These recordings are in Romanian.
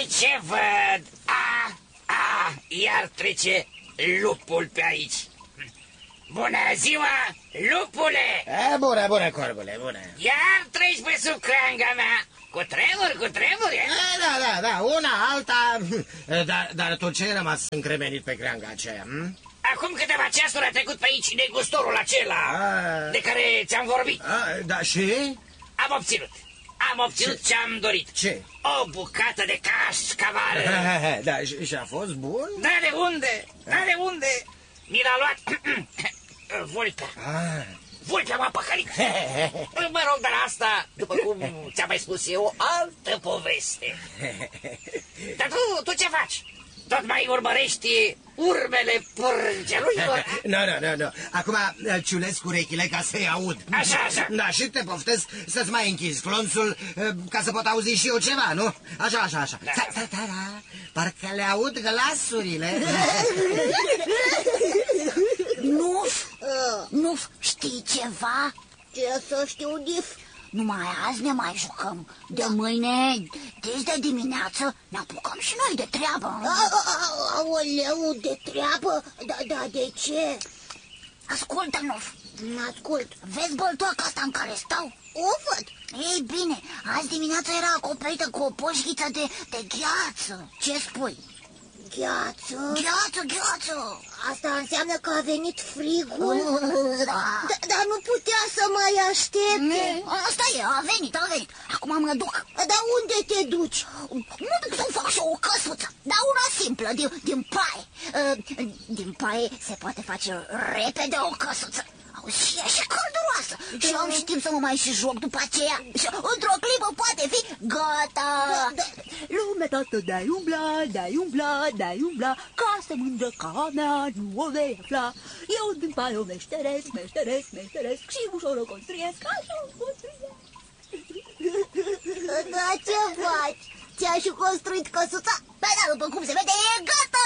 Vai ce văd! Iar trece lupul pe aici. Bună ziua, lupule! Bună, corbule, bună. Iar treci pe sub creanga mea. Cu tremur, e? Da, una, alta. Dar tu ce ai rămas încremenit pe creanga aceea? Acum câteva ceasuri a trecut pe aici negustorul acela de care ți-am vorbit. Da, și? Am obținut ce-am dorit. Ce? O bucată de cașcaval. Da, și a fost bun? Da, de unde? Mi l-a luat Vulpea. Vulpea m-a păcălit. Mă rog, dar asta, după cum ți-am mai spus eu, o altă poveste. Dar tu ce faci? Tot mai urmărești urmele părgelui? Nu. Acum ciulesc urechile ca să-i aud. Așa. Da, și te poftesc să-ți mai închizi clonțul ca să pot auzi și eu ceva, nu? Așa. Da. Parcă le aud glasurile. Nu știi ceva? Ce să știu, Dif? Numai azi ne mai jucăm. De mâine, de dimineață, ne apucăm și noi de treabă. Aoleu, de treabă? Da, de ce? Ascultă-mă. Ascult. Vezi băltoaca asta în care stau? O văd. Ei bine, azi dimineața era acoperită cu o poșghiță de gheață. Ce spui? Gheață? Gheață. Asta înseamnă că a venit frigul? Da. Dar nu putea să mai aștepte. Asta e, a venit. Acum mă duc. Dar unde te duci? Mă duc să fac și o căsuță, dar una simplă, din paie. Din paie se poate face repede o căsuță. Și e și călduroasă. Și am și timp să mă mai și joc după aceea. Și într-o clipă poate fi gata. Lume toată de-ai umbla, ca să mândră ca mea nu o vei afla. Eu din paie o meșteresc și ușor o construiesc, așa o construiesc. Da, ce faci? Ți-ai și construit căsuța? Păi da, după cum se vede, e gata.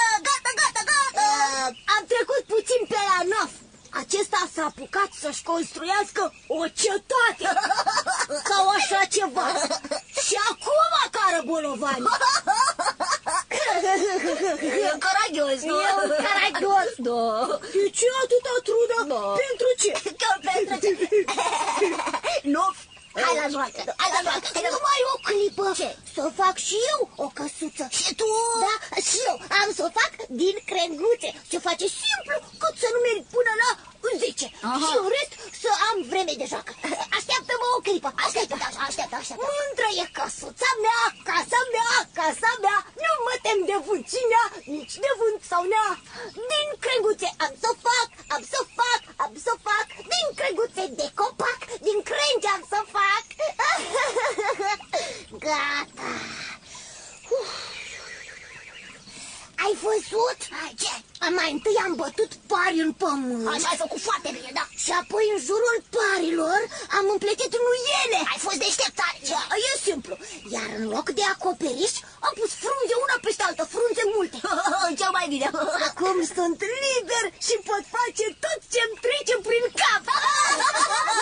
Am trecut puțin pe la Nof. Acesta s-a apucat să-și construiască o cetate sau așa ceva. Și acum cară bolovani. E caragios, nu? E un caragios. Da. De ce atâta trudă? Da. Pentru ce? Chiar pentru ce? Nu. Hai la joacă. Numai o clipă. Ce? Să fac și eu o căsuță. Și tu? Da, și eu am să o fac din crenguțe. Se face simplu, cât să nu merg până la 10. Aha. Și în rest să am vreme de joacă. Așteaptă-mă o clipă. Așteaptă. Mândră e căsuța mea, casa mea. Nu mă tem de vâncina, nici de vânt sau nea. Din crenguțe am să fac. Din crenguțe de copac, din crengi am să fac. Gata. Ai văzut? Ce? Mai întâi am bătut pari în pământ. Așa ai făcut foarte bine, da. Și apoi în jurul parilor am împletit nuiele. Ai fost deșteptare. E simplu. Iar în loc de acoperiș am pus frunze una peste altă, frunze multe. Cel mai bine. Acum sunt liber și pot face tot ce-mi trece prin cap.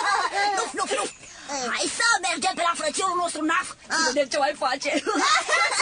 Nu. Hai să mergem pe la frățiorul nostru Naf să vedem ce mai face.